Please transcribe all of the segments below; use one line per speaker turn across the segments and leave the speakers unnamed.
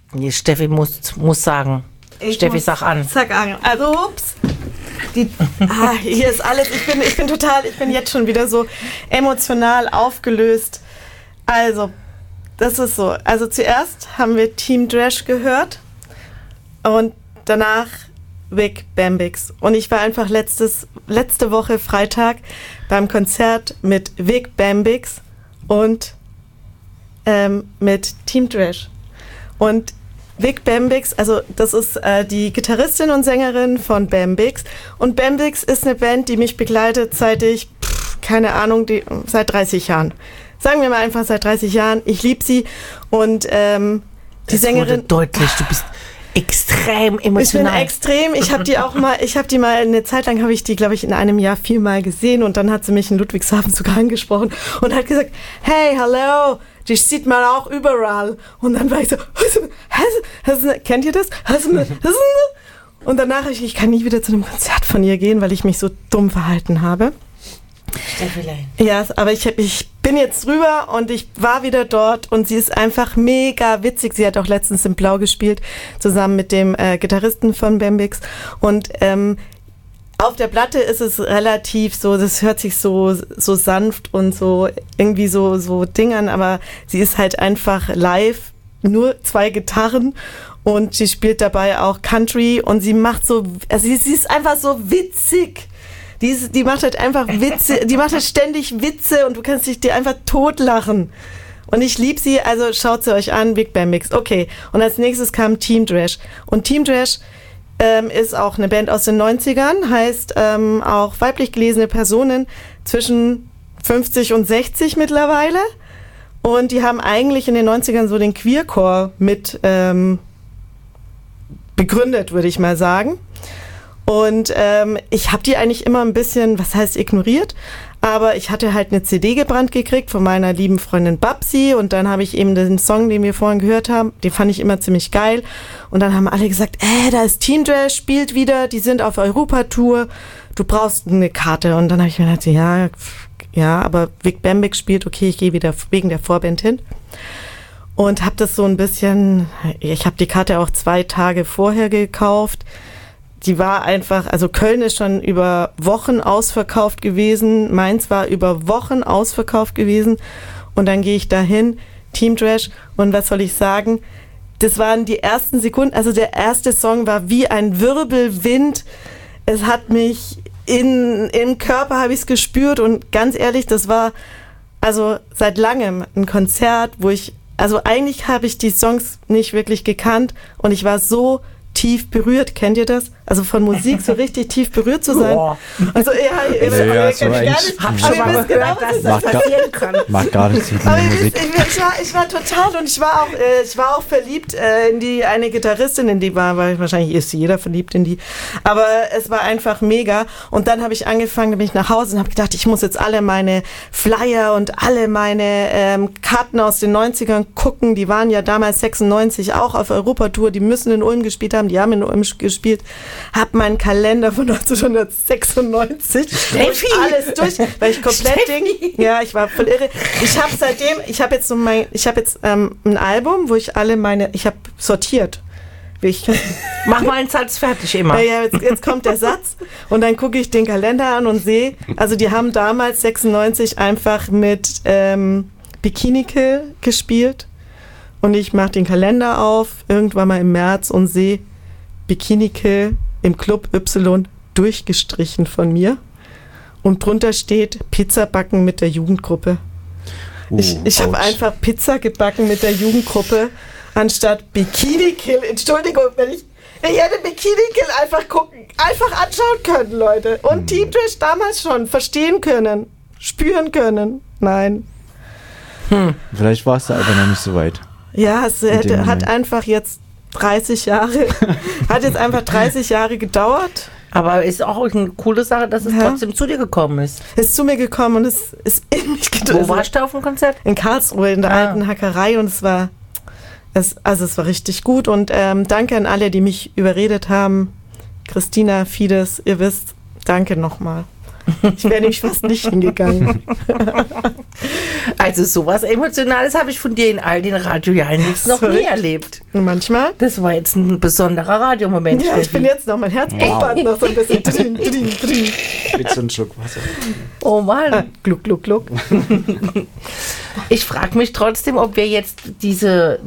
Nee, Steffi muss sagen. Steffi, sag an.
Sag an. Also, ups. Hier ist alles. Ich bin jetzt schon wieder so emotional aufgelöst. Also, das ist so. Also zuerst haben wir Team Dresch gehört und danach Vic Bambix. Und ich war einfach letzte Woche Freitag beim Konzert mit Vic Bambix und mit Team Dresch. Und Vic Bambix, also das ist die Gitarristin und Sängerin von Bambix. Und Bambix ist eine Band, die mich begleitet seit seit 30 Jahren. Sagen wir mal einfach seit 30 Jahren. Ich liebe sie. Und die Sängerin...
Wurde deutlich, du bist extrem emotional.
Ich bin extrem. Ich habe die mal eine Zeit lang, habe ich die, glaube ich, in einem Jahr 4-mal gesehen. Und dann hat sie mich in Ludwigshafen sogar angesprochen und hat gesagt, hey, hallo, dich sieht man auch überall. Und dann war ich so, kennt ihr das? Und danach, ich kann nie wieder zu einem Konzert von ihr gehen, weil ich mich so dumm verhalten habe. Ja, aber ich bin jetzt rüber und ich war wieder dort und sie ist einfach mega witzig. Sie hat auch letztens in Blau gespielt, zusammen mit dem Gitarristen von Bambix. Und auf der Platte ist es relativ so, das hört sich so sanft und so irgendwie so Ding an, aber sie ist halt einfach live, nur 2 Gitarren und sie spielt dabei auch Country und sie macht sie ist einfach so witzig. Die macht halt einfach Witze, die macht halt ständig Witze und du kannst dir einfach totlachen. Und ich liebe sie, also schaut sie euch an, Vic Bambix. Okay, und als nächstes kam Team Dresch. Und Team Dresch ist auch eine Band aus den 90ern, heißt auch weiblich gelesene Personen zwischen 50 und 60 mittlerweile. Und die haben eigentlich in den 90ern so den Queercore mit begründet, würde ich mal sagen. Und ich habe die eigentlich immer ein bisschen, was heißt ignoriert, aber ich hatte halt eine CD gebrannt gekriegt von meiner lieben Freundin Babsi und dann habe ich eben den Song, den wir vorhin gehört haben, den fand ich immer ziemlich geil und dann haben alle gesagt, da ist Team Dresch, spielt wieder, die sind auf Europatour, du brauchst eine Karte und dann habe ich mir gedacht, ja, aber Vic Bambix spielt, okay, ich gehe wieder wegen der Vorband hin. Und habe das so ein bisschen, ich habe die Karte auch 2 Tage vorher gekauft. Die war einfach, also Köln ist schon über Wochen ausverkauft gewesen, Mainz war über Wochen ausverkauft gewesen und dann gehe ich dahin, Team Dresch und was soll ich sagen, das waren die ersten Sekunden, also der erste Song war wie ein Wirbelwind, es hat mich im Körper habe ich es gespürt und ganz ehrlich, das war also seit langem ein Konzert, also eigentlich habe ich die Songs nicht wirklich gekannt und ich war so tief berührt, kennt ihr das? Also von Musik so richtig tief berührt zu sein. Also
Mag gar nichts mit Musik.
Ich war total und ich war auch verliebt in die eine Gitarristin, in die weil wahrscheinlich ist jeder verliebt in die. Aber es war einfach mega. Und dann habe ich angefangen, bin ich nach Hause und habe gedacht, ich muss jetzt alle meine Flyer und alle meine Karten aus den 90ern gucken. Die waren ja damals 96 auch auf Europatour. Die müssen in Ulm gespielt haben. Die haben in Ulm gespielt. Hab meinen Kalender von 1996.
Steffi!
Alles durch, weil ich komplett ja, ich war voll irre. Ich habe jetzt ein Album, wo ich ich habe sortiert.
Mach mal einen Satz fertig immer.
Ja, jetzt kommt der Satz und dann gucke ich den Kalender an und sehe, also die haben damals 96 einfach mit Bikini Kill gespielt und ich mache den Kalender auf, irgendwann mal im März und sehe Bikini Kill im Club Y durchgestrichen von mir und drunter steht Pizza backen mit der Jugendgruppe. Ich habe einfach Pizza gebacken mit der Jugendgruppe anstatt Bikini Kill. Entschuldigung, ich hätte Bikini Kill einfach anschauen können, Leute. Und Team Dresch damals schon verstehen können, spüren können. Nein.
Vielleicht warst du aber noch nicht so weit.
Ja, es hat einfach jetzt 30 Jahre, hat jetzt einfach 30 Jahre gedauert.
Aber ist auch eine coole Sache, dass es trotzdem zu dir gekommen ist.
Es ist zu mir gekommen und es ist in mich gedrückt.
Wo warst du auf dem Konzert?
In Karlsruhe, in der alten Hackerei und es war richtig gut und danke an alle, die mich überredet haben. Christina, Fides, ihr wisst, danke nochmal. Ich wäre nämlich fast nicht hingegangen.
Also sowas Emotionales habe ich von dir in all den Radiojahren jetzt noch nie erlebt.
Und manchmal?
Das war jetzt ein besonderer Radiomoment.
Ja, ich bin jetzt noch, mein Herz pumpert noch so ein bisschen.
Mit so einem Schluck Wasser.
Oh Mann.
Gluck, gluck, gluck.
Ich frage mich trotzdem, ob wir jetzt diese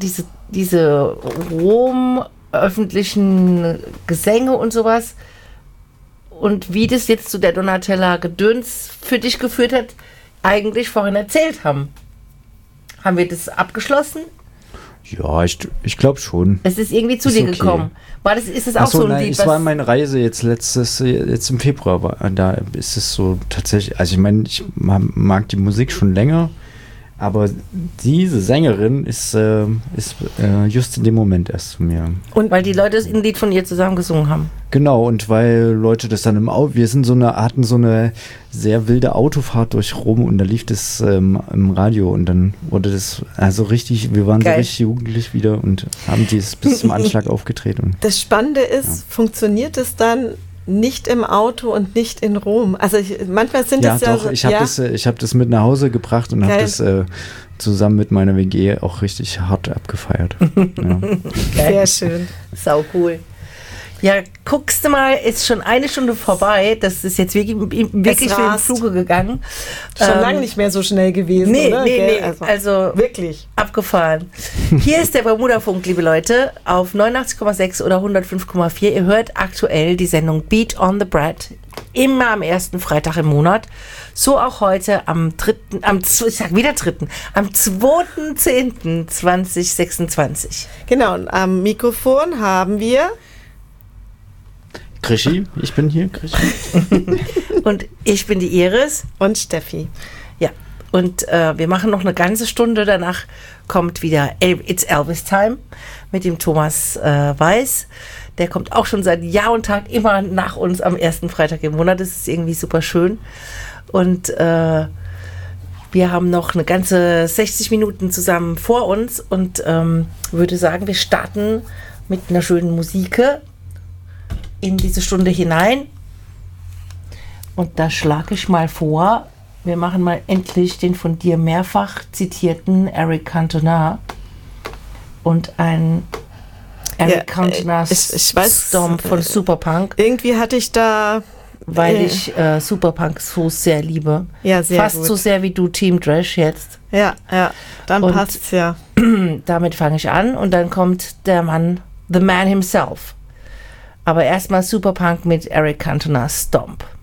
Rom öffentlichen Gesänge und sowas und wie das jetzt zu der Donatella-Gedöns für dich geführt hat, eigentlich vorhin erzählt haben. Haben wir das abgeschlossen?
Ja, ich glaube schon.
Es ist irgendwie zu
Ist
dir
okay.
gekommen. Ist es auch
Achso,
so ein
nein,
Lied?
es war meine Reise jetzt im Februar. Da ist es so tatsächlich, also ich meine, ich mag die Musik schon länger, aber diese Sängerin ist just in dem Moment erst zu mir.
Und weil die Leute ein Lied von ihr zusammen gesungen haben.
Genau, und weil Leute das dann hatten so eine sehr wilde Autofahrt durch Rom und da lief das im Radio und dann wurde das, also richtig, wir waren
Geil.
so richtig jugendlich wieder und haben dies bis zum Anschlag aufgetreten.
Das Spannende ist, funktioniert es dann nicht im Auto und nicht in Rom? Also manchmal sind
Ja,
es ja
doch,
so...
ich habe das mit nach Hause gebracht und habe das zusammen mit meiner WG auch richtig hart abgefeiert. Ja.
Sehr schön.
Sau cool. Ja, guckst du mal, ist schon eine Stunde vorbei. Das ist jetzt wirklich wie im
rast.
Fluge gegangen.
Schon lange nicht mehr so schnell gewesen, oder?
Nee.
Gell?
Also
wirklich.
abgefahren. Hier ist der Bermuda-Funk, liebe Leute, auf 89,6 oder 105,4. Ihr hört aktuell die Sendung Beat on the Bread. Immer am ersten Freitag im Monat. So auch heute am 2.10.2026.
Genau, und am Mikrofon haben wir...
Krischi, ich bin hier, Krischi.
Und ich bin die Iris.
Und Steffi.
Ja, und wir machen noch eine ganze Stunde. Danach kommt wieder It's Elvis Time mit dem Thomas Weiß. Der kommt auch schon seit Jahr und Tag immer nach uns am ersten Freitag im Monat. Das ist irgendwie super schön. Und wir haben noch eine ganze 60 Minuten zusammen vor uns und würde sagen, wir starten mit einer schönen Musik in diese Stunde hinein. Und da schlage ich mal vor, wir machen mal endlich den von dir mehrfach zitierten Eric Cantona und ein Eric Cantona Stomp von Superpunk.
Irgendwie hatte ich da...
Weil ich Superpunk so sehr liebe.
Ja, sehr
Fast
gut.
so sehr wie du Team Trash jetzt.
Ja, dann
Und
passt's ja.
Damit fange ich an und dann kommt der Mann, the man himself. Aber erstmal Superpunk mit Eric Cantona Stomp.